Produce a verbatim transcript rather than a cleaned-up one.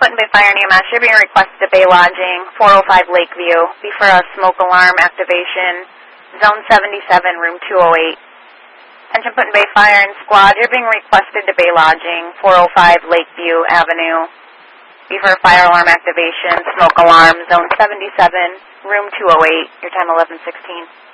Put in Bay Fire and E M S, you're being requested to Bay Lodging, four oh five Lakeview. Be for a smoke alarm activation, Zone seventy-seven, Room two oh eight. Attention Put in Bay Fire and Squad, you're being requested to Bay Lodging, four oh five Lakeview Avenue. Be for a fire alarm activation, smoke alarm, Zone seventy-seven, Room two oh eight. Your time eleven sixteen.